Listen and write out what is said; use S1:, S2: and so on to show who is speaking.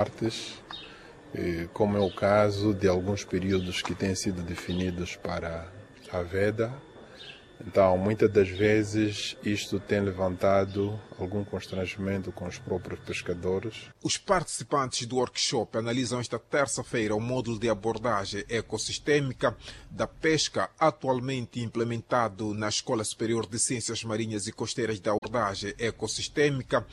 S1: partes, como é o caso de alguns períodos que têm sido definidos para a veda. Então, muitas das vezes, isto tem levantado algum constrangimento com os próprios pescadores.
S2: Os participantes do workshop analisam esta terça-feira o módulo de abordagem ecossistêmica da pesca, atualmente implementado na Escola Superior de Ciências Marinhas e Costeiras da Abordagem Ecossistêmica,